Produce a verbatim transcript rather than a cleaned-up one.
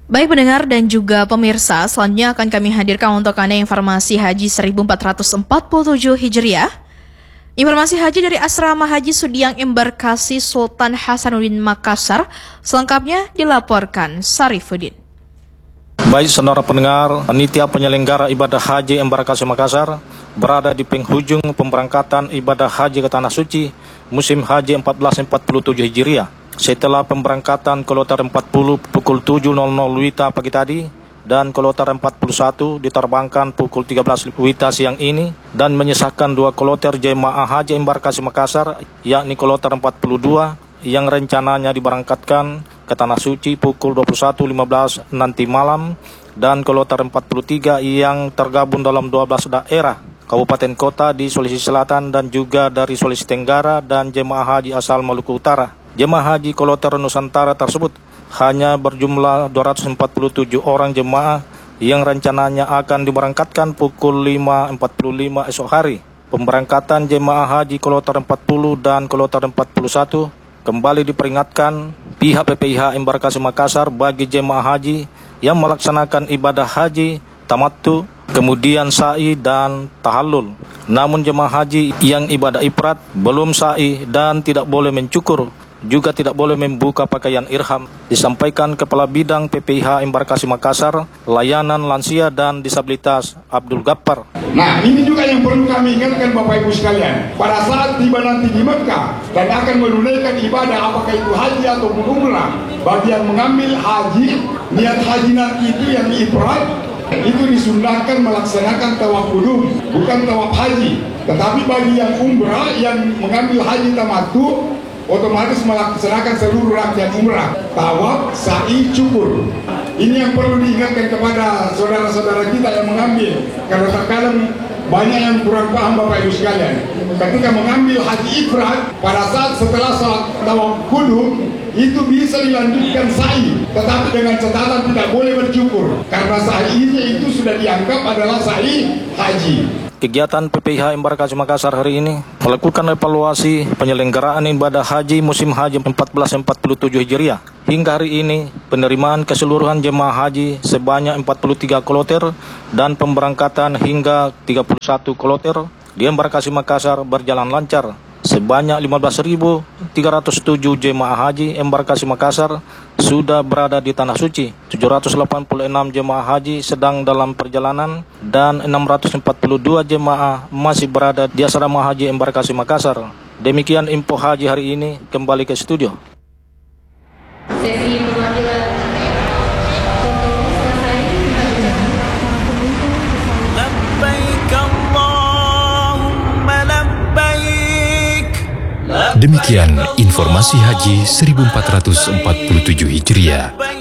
Baik pendengar dan juga pemirsa, selanjutnya akan kami hadirkan untuk Anda informasi Haji seribu empat ratus empat puluh tujuh Hijriah. Informasi haji dari Asrama Haji Sudiang Embarkasi Sultan Hasanuddin Makassar. Selengkapnya dilaporkan Sarifuddin. Baik saudara pendengar, panitia penyelenggara ibadah haji Embarkasi Makassar berada di penghujung pemberangkatan ibadah haji ke Tanah Suci musim haji seribu empat ratus empat puluh tujuh Hijriah. Setelah pemberangkatan kloter empat puluh pukul tujuh W I B pagi tadi dan kloter empat puluh satu diterbangkan pukul tiga belas W I B siang ini dan menyisakan dua kloter jemaah haji Embarkasi Makassar, yakni kloter empat puluh dua yang rencananya diberangkatkan ke Tanah Suci pukul dua puluh satu lima belas nanti malam dan kloter empat puluh tiga yang tergabung dalam dua belas daerah kabupaten kota di Sulawesi Selatan dan juga dari Sulawesi Tenggara dan jemaah haji asal Maluku Utara. Jemaah haji kloter Nusantara tersebut hanya berjumlah dua ratus empat puluh tujuh orang jemaah yang rencananya akan diberangkatkan pukul lima empat puluh lima esok hari. Pemberangkatan jemaah haji kloter empat puluh dan kloter empat puluh satu kembali diperingatkan pihak P P I H Embarkasi Makassar bagi jemaah haji yang melaksanakan ibadah haji tamattu, kemudian sa'i dan tahallul. Namun jemaah haji yang ibadah ifrad belum sa'i dan tidak boleh mencukur, juga tidak boleh membuka pakaian ihram, disampaikan Kepala Bidang P P I H Embarkasi Makassar, Layanan Lansia dan Disabilitas Abdul Gappar. Nah, ini juga yang perlu kami ingatkan Bapak Ibu sekalian. Pada saat tiba nanti di Mekah dan akan menunaikan ibadah, apakah itu haji atau umrah, bagi yang mengambil haji, niat haji nanti itu yang ifrad, itu disunahkan melaksanakan tawaf qudum, bukan tawaf haji. Tetapi bagi yang umrah, yang mengambil haji tamattu, otomatis melaksanakan seluruh rangkaian umrah, tawaf, sa'i, cukur. Ini yang perlu diingatkan kepada saudara-saudara kita yang mengambil, karena terkadang banyak yang kurang paham Bapak Ibu sekalian. Ketika mengambil haji ifrad, pada saat setelah salat tawaf qudum itu bisa dilanjutkan sa'i, tetapi dengan catatan tidak boleh bercukur, karena sa'inya itu sudah dianggap adalah sa'i haji. Kegiatan P P I H Embarkasi Makassar hari ini melakukan evaluasi penyelenggaraan ibadah haji musim haji seribu empat ratus empat puluh tujuh Hijriah. Hingga hari ini, penerimaan keseluruhan jemaah haji sebanyak empat puluh tiga kloter dan pemberangkatan hingga tiga puluh satu kloter di Embarkasi Makassar berjalan lancar. Sebanyak lima belas ribu tiga ratus tujuh jemaah haji Embarkasi Makassar sudah berada di Tanah Suci. tujuh ratus delapan puluh enam jemaah haji sedang dalam perjalanan dan enam ratus empat puluh dua jemaah masih berada di Asrama Haji Embarkasi Makassar. Demikian info haji hari ini, kembali ke studio. Sesi perwakilan foto selesai. Labbaik Allahumma labbaik. Demikian informasi haji seribu empat ratus empat puluh tujuh Hijriah.